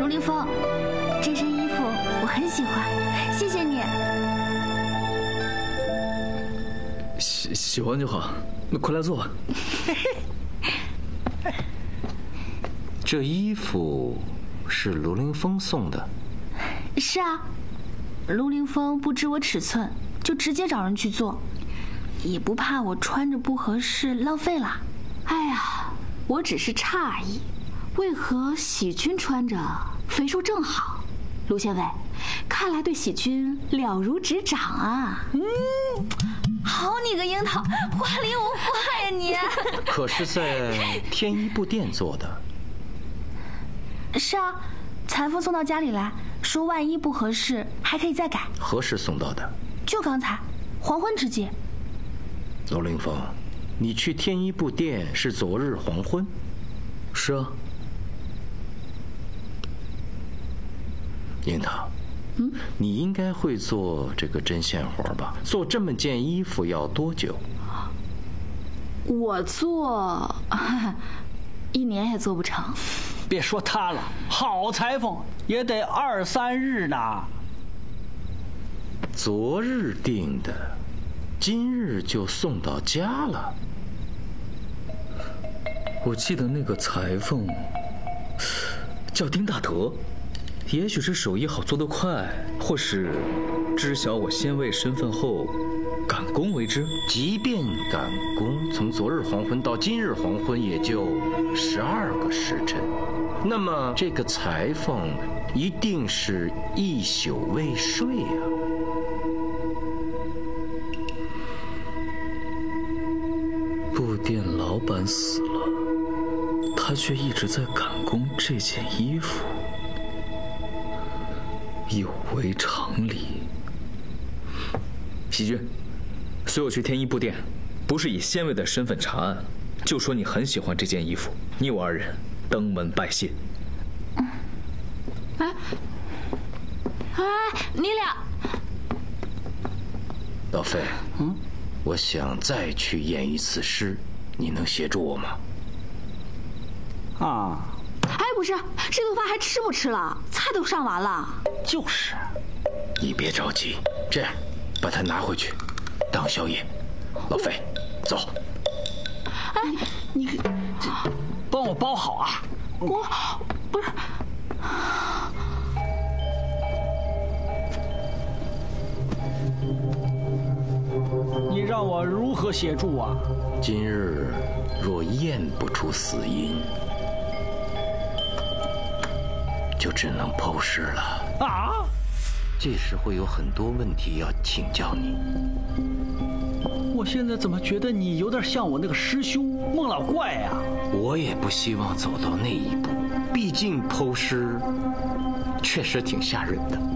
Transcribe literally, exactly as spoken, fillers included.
卢凌风，这身衣服我很喜欢，谢谢你。 喜喜欢就好，那快来坐吧。 这衣服是卢凌风送的。 是啊，卢凌风不知我尺寸，就直接找人去做，也不怕我穿着不合适浪费了。 哎呀，我只是诧异，为何喜君穿着肥瘦正好？卢县尉，看来对喜君了如指掌啊。 嗯，好你个樱桃，花里胡话呀你！ 可是在天一布店做的。 是啊，裁缝送到家里来，说万一不合适还可以再改。 何时送到的？ 就刚才，黄昏之际。 卢凌风，你去天一布店是昨日黄昏？ 是啊。 樱桃，嗯，你应该会做这个针线活吧？做这么件衣服要多久？ 我做，一年也做不成。 别说他了，好裁缝也得二三日呢。 昨日定的，今日就送到家了。 我记得那个裁缝叫丁大德，也许是手艺好做得快，或是知晓我先尉身份后赶工为之。 即便赶工，从昨日黄昏到今日黄昏也就十二个时辰，那么这个裁缝一定是一宿未睡啊。 布店老板死了，他却一直在赶工这件衣服，有违常理。喜君，随我去天一布店，不是以县尉的身份查案，就说你很喜欢这件衣服，你我二人登门拜谢。 嗯，哎，哎，你俩， 老费，嗯，我想再去演一次诗，你能协助我吗？ 啊， 哎，不是，这顿饭还吃不吃了？菜都上完了。 就是， 你别着急，这样，把它拿回去，当宵夜。老费，走。 哎， 你你帮我包好啊！ 我不是。 你让我如何协助啊？ 今日若验不出死因，就只能剖尸了。 啊！ 届时会有很多问题要请教你。 我现在怎么觉得你有点像我那个师兄孟老怪呀？ 我也不希望走到那一步，毕竟剖尸确实挺吓人的。